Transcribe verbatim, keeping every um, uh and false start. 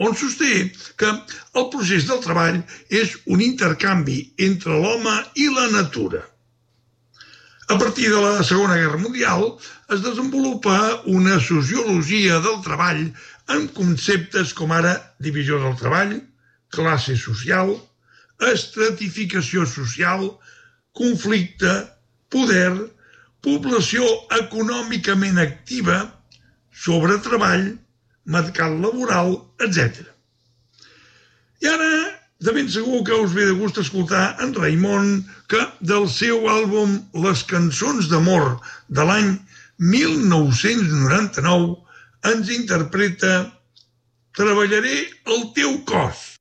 on sosté que el procés del treball és un intercanvi entre l'home i la natura. A partir de la Segona Guerra Mundial es desenvolupa una sociologia del treball amb conceptes com ara divisió del treball, classe social, estratificació social, conflicte, poder, població econòmicament activa, sobretreball, mercat laboral, etcètera. I ara, de ben segur que us ve de gust escoltar en Raimon, que del seu àlbum Les cançons d'amor de l'any mil nou-cents noranta-nou ens interpreta Treballaré el teu cos.